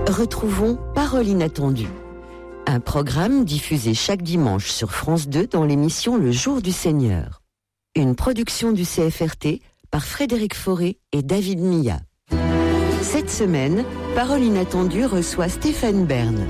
Retrouvons Parole inattendue, un programme diffusé chaque dimanche sur France 2 dans l'émission Le Jour du Seigneur. Une production du CFRT par Frédéric Forêt et David Milla. Cette semaine, Parole inattendue reçoit Stéphane Bern.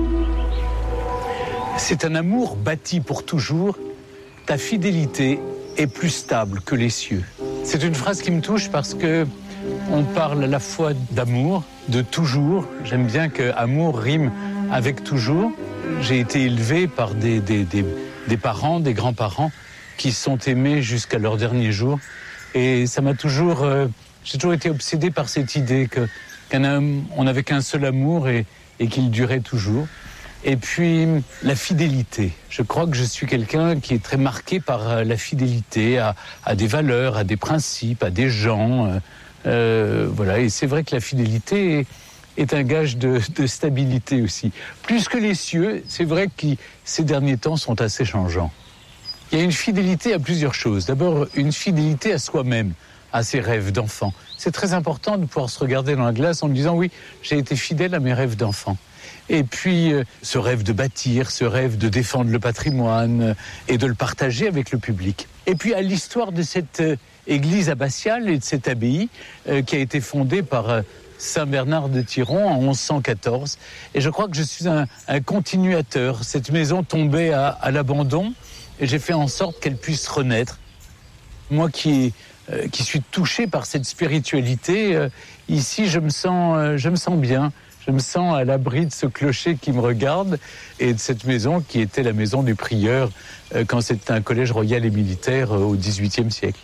C'est un amour bâti pour toujours. Ta fidélité est plus stable que les cieux. C'est une phrase qui me touche parce que on parle à la fois d'amour, de toujours. J'aime bien que amour rime avec toujours. J'ai été élevé par des parents, des grands-parents qui sont aimés jusqu'à leur dernier jour. Et ça m'a toujours... j'ai toujours été obsédé par cette idée on n'avait qu'un seul amour et qu'il durait toujours. Et puis, la fidélité. Je crois que je suis quelqu'un qui est très marqué par la fidélité à des valeurs, à des principes, à des gens. Voilà. Et c'est vrai que la fidélité est un gage de stabilité aussi. Plus que les cieux, c'est vrai que ces derniers temps sont assez changeants. Il y a une fidélité à plusieurs choses. D'abord, une fidélité à soi-même, à ses rêves d'enfant. C'est très important de pouvoir se regarder dans la glace en disant « Oui, j'ai été fidèle à mes rêves d'enfant ». Et puis, ce rêve de bâtir, ce rêve de défendre le patrimoine et de le partager avec le public. Et puis, à l'histoire de cette église abbatiale et de cette abbaye qui a été fondée par Saint Bernard de Tiron en 1114. Et je crois que je suis un continuateur. Cette maison tombait à l'abandon et j'ai fait en sorte qu'elle puisse renaître. Moi qui suis touché par cette spiritualité, ici, je me sens bien. Je me sens à l'abri de ce clocher qui me regarde et de cette maison qui était la maison du prieur quand c'était un collège royal et militaire au XVIIIe siècle.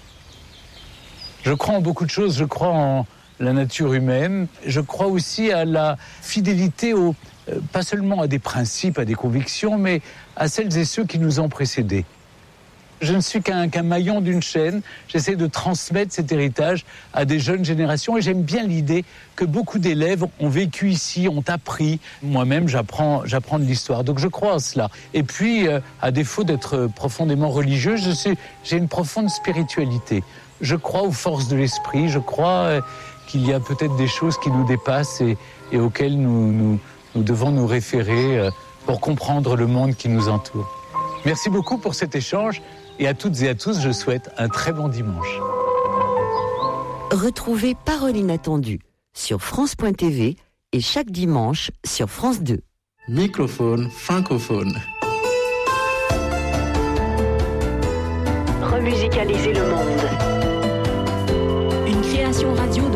Je crois en beaucoup de choses. Je crois en la nature humaine. Je crois aussi à la fidélité pas seulement à des principes, à des convictions, mais à celles et ceux qui nous ont précédés. Je ne suis qu'un maillon d'une chaîne. J'essaie de transmettre cet héritage à des jeunes générations et j'aime bien l'idée que beaucoup d'élèves ont vécu ici, ont appris. Moi-même, j'apprends de l'histoire. Donc je crois en cela. Et puis, à défaut d'être profondément religieux, j'ai une profonde spiritualité. Je crois aux forces de l'esprit. Je crois qu'il y a peut-être des choses qui nous dépassent et auxquelles nous devons nous référer pour comprendre le monde qui nous entoure. Merci beaucoup pour cet échange. Et à toutes et à tous, je souhaite un très bon dimanche. Retrouvez Parole inattendue sur France.tv et chaque dimanche sur France 2. Microphone francophone. Remusicaliser le monde. Une création radio